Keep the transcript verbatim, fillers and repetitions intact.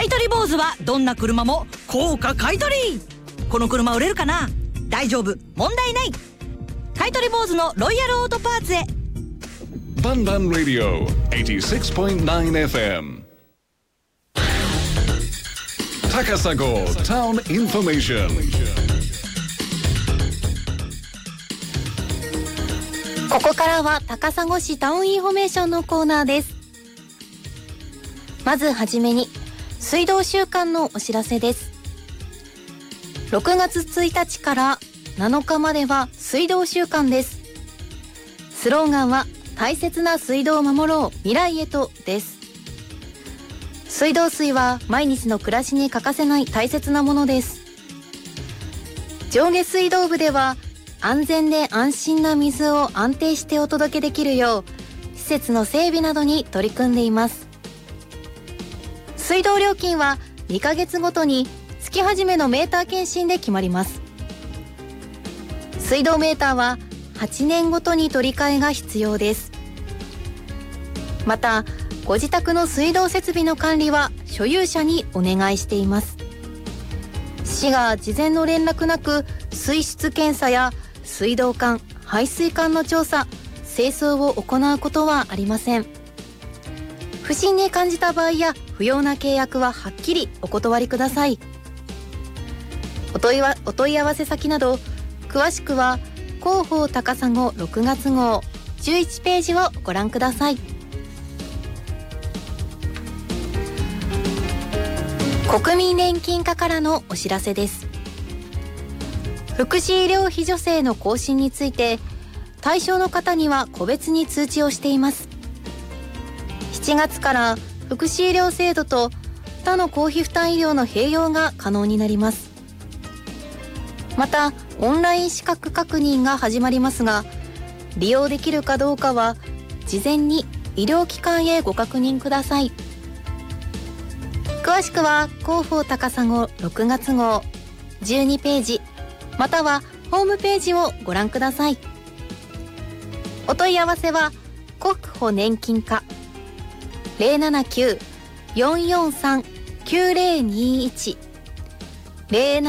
買取坊主はどんな車も高価買取。この車売れるかな、大丈夫、問題ない。買取坊主のロイヤルオートパーツへ。 バンバンラディオ はちじゅうろくてんきゅうエフエム 高砂タウンインフォメーション。 ここからは高砂市タウンインフォメーションのコーナーです。まずはじめに水道週間のお知らせです。ろくがつついたちからなのかまでは水道週間です。スローガンは大切な水道を守ろう、未来へとです。水道水は毎日の暮らしに欠かせない大切なものです。上下水道部では安全で安心な水を安定してお届けできるよう施設の整備などに取り組んでいます。水道料金はにかげつごとに月始めのメーター検診で決まります。水道メーターははちねんごとに取り替えが必要です。またご自宅の水道設備の管理は所有者にお願いしています。市が事前の連絡なく水質検査や水道管、排水管の調査、清掃を行うことはありません。不審に感じた場合や不要な契約ははっきりお断りください。お問いわ、お問い合わせ先など詳しくは広報高砂ろくがつ号じゅういちページをご覧ください。国民年金課からのお知らせです。福祉医療費助成の更新について対象の方には個別に通知をしています。しちがつから福祉医療制度と他の公費負担医療の併用が可能になります。またオンライン資格確認が始まりますが、利用できるかどうかは事前に医療機関へご確認ください。詳しくは広報高砂ろくがつ号じゅうにページまたはホームページをご覧ください。お問い合わせは国保年金課 ゼロななきゅう よんよんさん きゅうゼロにいち ゼロ